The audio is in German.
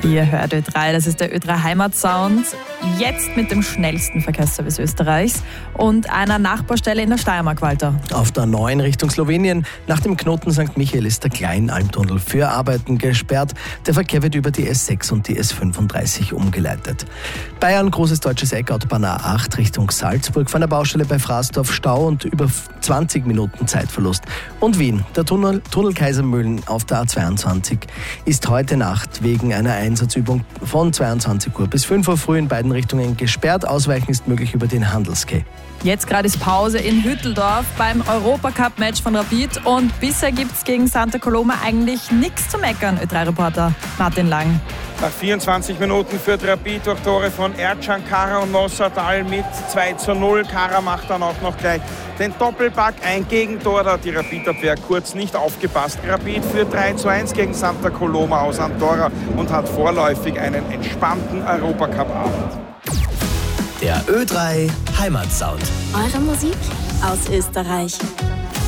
Ihr hört Ö3, das ist der Ö3 Heimatsound. Jetzt mit dem schnellsten Verkehrsservice Österreichs und einer Nachbaustelle in der Steiermark, Walter. Auf der 9 Richtung Slowenien. Nach dem Knoten St. Michael ist der Kleinalmtunnel für Arbeiten gesperrt. Der Verkehr wird über die S6 und die S35 umgeleitet. Bayern, großes deutsches Eck, Autobahn A8 Richtung Salzburg. Von der Baustelle bei Fraßdorf Stau und über 20 Minuten Zeitverlust. Und Wien, der Tunnel Kaisermühlen auf der A22 ist heute Nacht wegen einer Einsatzübung von 22 Uhr bis 5 Uhr früh in beiden Richtungen gesperrt. Ausweichen ist möglich über den Handelskeh. Jetzt gerade ist Pause in Hütteldorf beim Europacup-Match von Rapid und bisher gibt es gegen Santa Coloma eigentlich nichts zu meckern, Ö3-Reporter Martin Lang. Nach 24 Minuten führt Rapid durch Tore von Ercan Kara und Nossadal mit 2:0. Kara macht dann auch noch gleich den Doppelpack, ein Gegentor, da hat die Rapid-Abwehr kurz nicht aufgepasst. Rapid führt 3:1 gegen Santa Coloma aus Andorra und hat vorläufig einen entspannten Europacup-Abend. Der Ö3 Heimatsound. Eure Musik aus Österreich.